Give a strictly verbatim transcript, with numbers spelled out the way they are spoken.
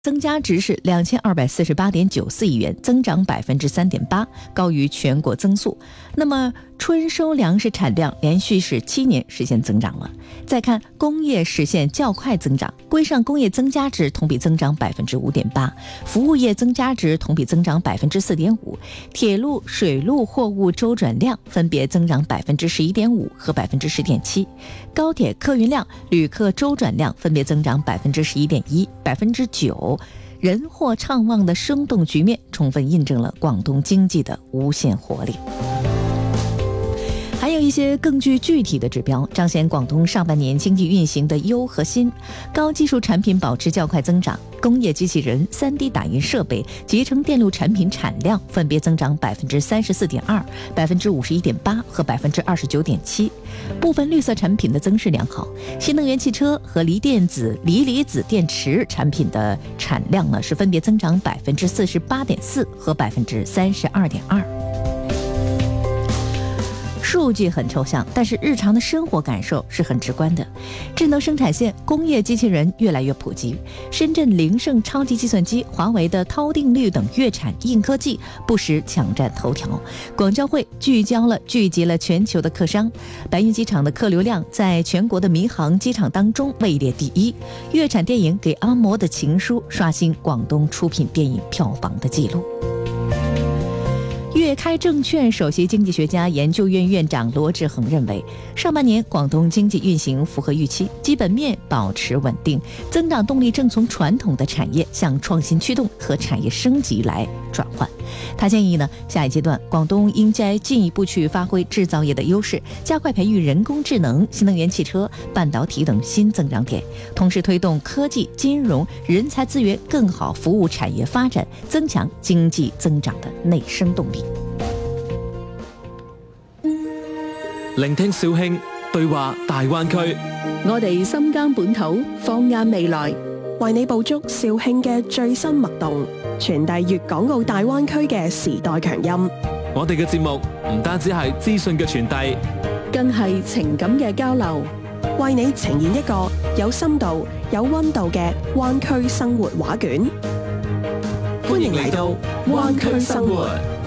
增加值是两千二百四十八点九四亿元，增长百分之三点八，高于全国增速。那么春收粮食产量连续是七年实现增长了。再看工业实现较快增长，规上工业增加值同比增长百分之五点八，服务业增加值同比增长百分之四点五，铁路、水路货物周转量分别增长百分之十一点五和百分之十点七，高铁客运量、旅客周转量分别增长百分之十一点一、百分之九。人货畅旺的生动局面，充分印证了广东经济的无限活力。还有一些更具具体的指标，彰显广东上半年经济运行的优和新。高技术产品保持较快增长，工业机器人、三 D 打印设备、集成电路产品产量分别增长百分之三十四点二、百分之五十一点八和百分之二十九点七。部分绿色产品的增势良好，新能源汽车和锂电子、锂离子电池产品的产量呢是分别增长百分之四十八点四和百分之三十二点二。数据很抽象，但是日常的生活感受是很直观的。智能生产线、工业机器人越来越普及，深圳凌盛超级计算机、华为的韬定律等粤产硬科技不时抢占头条。广交会聚焦了聚集了全球的客商，白云机场的客流量在全国的民航机场当中位列第一。粤产电影《给阿嬷的情书》刷新广东出品电影票房的记录。粤开证券首席经济学家、研究院院长罗志恒认为，上半年广东经济运行符合预期，基本面保持稳定，增长动力正从传统的产业向创新驱动和产业升级来转换。他建议呢，下一阶段广东应该进一步去发挥制造业的优势，加快培育人工智能、新能源汽车、半导体等新增长点，同时推动科技、金融、人才资源更好服务产业发展，增强经济增長的內生動力。 聆聽肇慶，對話大灣區。 我哋深耕本土，放眼未來， 為你捕捉肇慶嘅最新脈動，傳遞粵港澳大灣區嘅時代強音。 我哋嘅節目唔單止係資訊嘅傳遞， 更係情感嘅交流， 為你呈現一個有深度、有溫度嘅灣區生活畫卷。歡迎嚟到灣區生活。